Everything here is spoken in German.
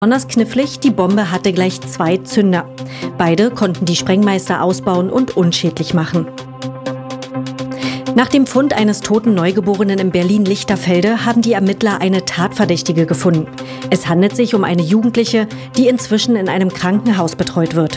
Besonders knifflig, die Bombe hatte gleich 2 Zünder. Beide konnten die Sprengmeister ausbauen und unschädlich machen. Nach dem Fund eines toten Neugeborenen in Berlin-Lichterfelde haben die Ermittler eine Tatverdächtige gefunden. Es handelt sich um eine Jugendliche, die inzwischen in einem Krankenhaus betreut wird.